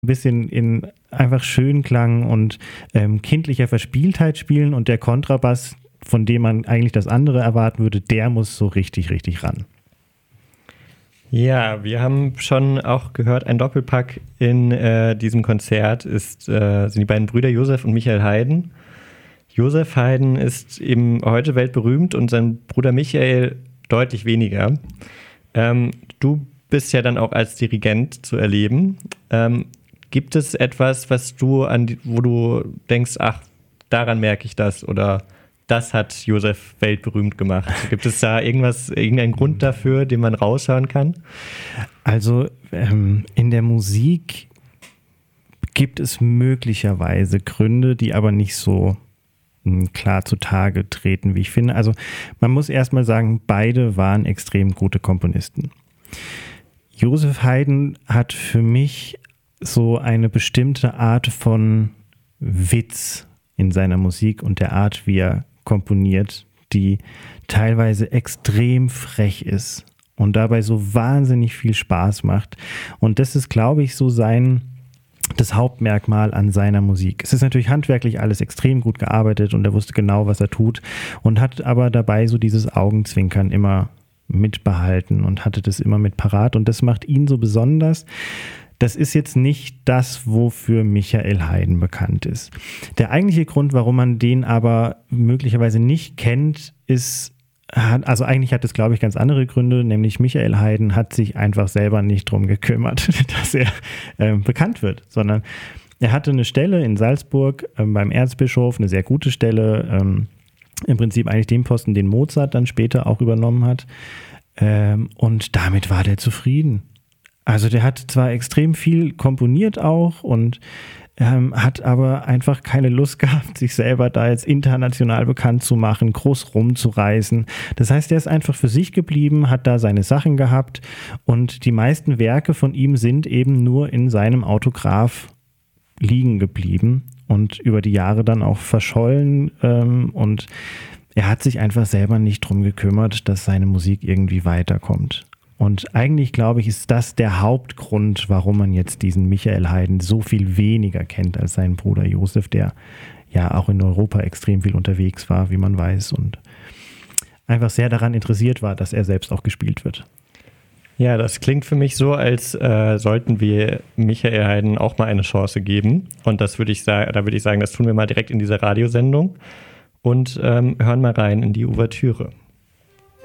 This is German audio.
ein bisschen in einfach Schönklang und kindlicher Verspieltheit spielen und der Kontrabass, von dem man eigentlich das andere erwarten würde, der muss so richtig, richtig ran. Ja, wir haben schon auch gehört, ein Doppelpack in diesem Konzert sind die beiden Brüder Josef und Michael Haydn. Josef Haydn ist eben heute weltberühmt und sein Bruder Michael deutlich weniger. Du bist ja dann auch als Dirigent zu erleben. Gibt es etwas, wo du denkst, ach, daran merke ich das oder das hat Josef weltberühmt gemacht? Gibt es da irgendeinen Grund dafür, den man raushören kann? Also in der Musik gibt es möglicherweise Gründe, die aber nicht so klar zutage treten, wie ich finde. Also man muss erstmal sagen, beide waren extrem gute Komponisten. Josef Haydn hat für mich so eine bestimmte Art von Witz in seiner Musik und der Art, wie er komponiert, die teilweise extrem frech ist und dabei so wahnsinnig viel Spaß macht. Und das ist, glaube ich, so das Hauptmerkmal an seiner Musik. Es ist natürlich handwerklich alles extrem gut gearbeitet und er wusste genau, was er tut und hat aber dabei so dieses Augenzwinkern immer mitbehalten und hatte das immer mit parat und das macht ihn so besonders. Das ist jetzt nicht das, wofür Michael Haydn bekannt ist. Der eigentliche Grund, warum man den aber möglicherweise nicht kennt, also eigentlich hat es, glaube ich, ganz andere Gründe, nämlich Michael Haydn hat sich einfach selber nicht drum gekümmert, dass er bekannt wird, sondern er hatte eine Stelle in Salzburg beim Erzbischof, eine sehr gute Stelle, im Prinzip eigentlich den Posten, den Mozart dann später auch übernommen hat, und damit war der zufrieden. Also der hat zwar extrem viel komponiert auch und hat aber einfach keine Lust gehabt, sich selber da jetzt international bekannt zu machen, groß rumzureißen. Das heißt, er ist einfach für sich geblieben, hat da seine Sachen gehabt und die meisten Werke von ihm sind eben nur in seinem Autograph liegen geblieben und über die Jahre dann auch verschollen und er hat sich einfach selber nicht drum gekümmert, dass seine Musik irgendwie weiterkommt. Und eigentlich, glaube ich, ist das der Hauptgrund, warum man jetzt diesen Michael Haydn so viel weniger kennt als seinen Bruder Josef, der ja auch in Europa extrem viel unterwegs war, wie man weiß, und einfach sehr daran interessiert war, dass er selbst auch gespielt wird. Ja, das klingt für mich so, als sollten wir Michael Haydn auch mal eine Chance geben. Und da würde ich sagen, das tun wir mal direkt in dieser Radiosendung und hören mal rein in die Ouvertüre.